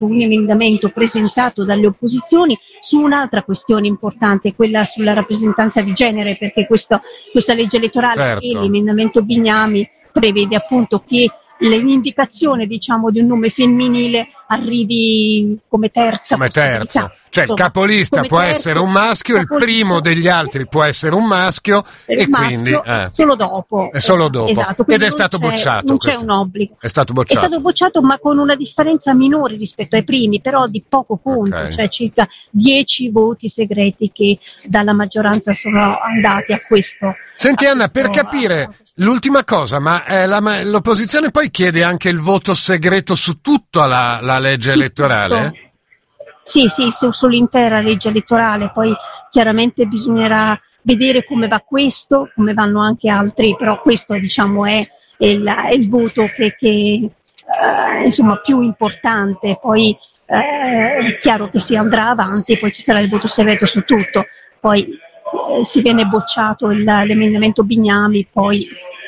un emendamento presentato dalle opposizioni su un'altra questione importante, quella sulla rappresentanza di genere, perché questa legge elettorale e l'emendamento Bignami prevede appunto che l'indicazione, diciamo, di un nome femminile arrivi come terza. Cioè il capolista può essere un maschio, il primo degli altri può essere un maschio e quindi solo dopo. Esatto. Ed è stato bocciato. Non c'è un obbligo. È stato bocciato, ma con una differenza minore rispetto ai primi, però di poco conto, cioè circa 10 voti segreti che dalla maggioranza sono andati a questo. Senti Anna, per capire l'ultima cosa, ma l'opposizione poi chiede anche il voto segreto su tutta la legge elettorale? Tutto. Sì, sull'intera legge elettorale, poi chiaramente bisognerà vedere come va questo, come vanno anche altri, però questo diciamo è il voto che insomma più importante, poi è chiaro che si andrà avanti, poi ci sarà il voto segreto su tutto, poi si viene bocciato l'emendamento Bignami, poi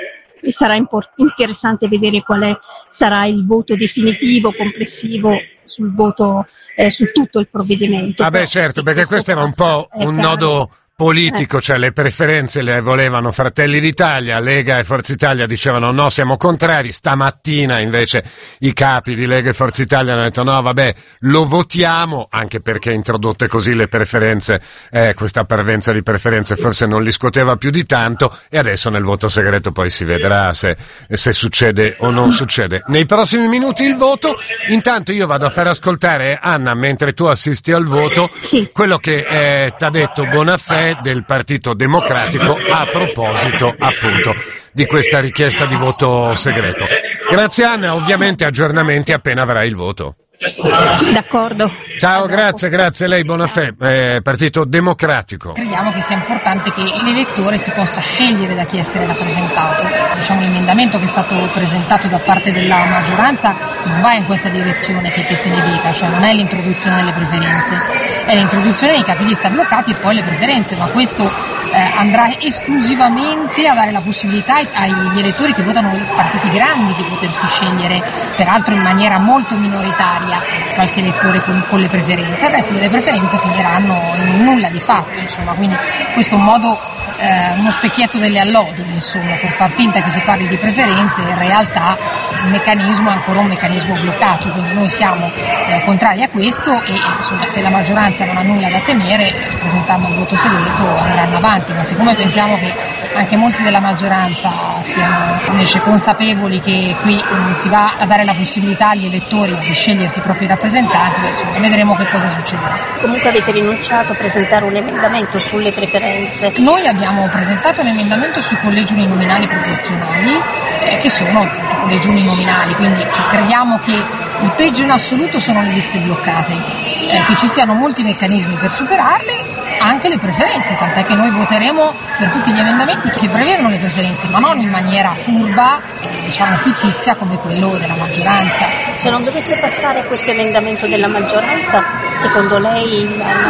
sarà interessante vedere sarà il voto definitivo, complessivo sul voto su tutto il provvedimento. Certo, perché questo era un po' un nodo politico, cioè le preferenze le volevano Fratelli d'Italia, Lega e Forza Italia dicevano no, siamo contrari. Stamattina invece i capi di Lega e Forza Italia hanno detto no, vabbè, lo votiamo, anche perché introdotte così le preferenze, questa parvenza di preferenze forse non li scuoteva più di tanto, e adesso nel voto segreto poi si vedrà se succede o non succede. Nei prossimi minuti il voto. Intanto io vado a far ascoltare, Anna, mentre tu assisti al voto, quello che t'ha detto Bonafè del Partito Democratico a proposito appunto di questa richiesta di voto segreto. Grazie Anna, ovviamente aggiornamenti appena avrai il voto. D'accordo. Ciao, grazie lei Bonafè, Partito Democratico. Crediamo che sia importante che l'elettore si possa scegliere da chi essere rappresentato. Diciamo, l'emendamento che è stato presentato da parte della maggioranza non va in questa direzione che se ne dica, cioè non è l'introduzione delle preferenze, è l'introduzione dei capilista bloccati e poi le preferenze, ma questo andrà esclusivamente a dare la possibilità agli elettori che votano i partiti grandi di potersi scegliere, peraltro in maniera molto minoritaria, qualche elettore con le preferenze. Adesso le preferenze finiranno in nulla di fatto, insomma, quindi questo è un modo, uno specchietto delle allodole, insomma, per far finta che si parli di preferenze, in realtà il meccanismo è ancora un meccanismo bloccato, quindi noi siamo contrari a questo e insomma, se la maggioranza non ha nulla da temere, presentando il voto segreto andranno avanti, ma siccome pensiamo che anche molti della maggioranza siano invece consapevoli che qui si va a dare la possibilità agli elettori di scegliersi i propri rappresentanti, vedremo che cosa succederà. Comunque avete rinunciato a presentare un emendamento sulle preferenze? Noi abbiamo presentato un emendamento sui collegi uninominali proporzionali, che sono collegi uninominali, quindi crediamo che il peggio in assoluto sono le liste bloccate, che ci siano molti meccanismi per superarle, anche le preferenze, tant'è che noi voteremo per tutti gli emendamenti che prevedono le preferenze, ma non in maniera furba, diciamo fittizia come quello della maggioranza. Se non dovesse passare questo emendamento della maggioranza, secondo lei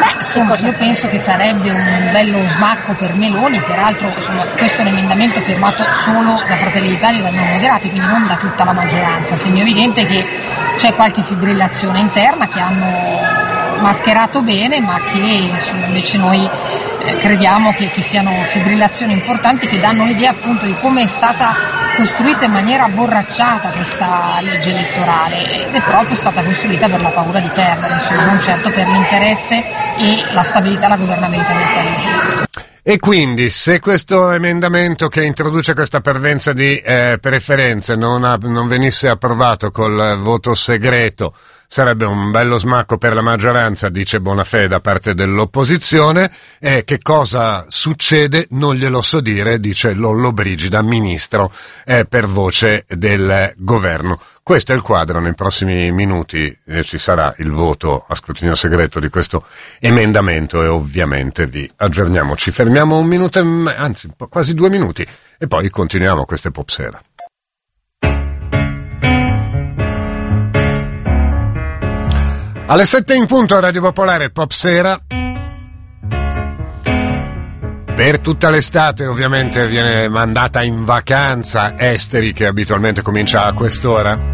io penso che sarebbe un bello smacco per Meloni, peraltro insomma, questo è un emendamento firmato solo da Fratelli d'Italia e da non moderati, quindi non da tutta la maggioranza. Segno evidente che c'è qualche fibrillazione interna che hanno mascherato bene, ma che insomma, invece noi crediamo che siano fibrillazioni importanti che danno l'idea appunto di come è stata costruita in maniera borracciata questa legge elettorale, ed è proprio stata costruita per la paura di perdere, insomma, non certo per l'interesse e la stabilità e la governabilità del Paese. E quindi, se questo emendamento che introduce questa parvenza di preferenze non venisse approvato col voto segreto, sarebbe un bello smacco per la maggioranza, dice Bonafè da parte dell'opposizione. E che cosa succede? Non glielo so dire, dice Lollobrigida, ministro per voce del governo. Questo è il quadro. Nei prossimi minuti ci sarà il voto a scrutinio segreto di questo emendamento e ovviamente vi aggiorniamo. Ci fermiamo un minuto, anzi quasi 2 minuti, e poi continuiamo queste Popsera. Alle 7 in punto a Radio Popolare Popsera. Per tutta l'estate ovviamente viene mandata in vacanza Esteri, che abitualmente comincia a quest'ora.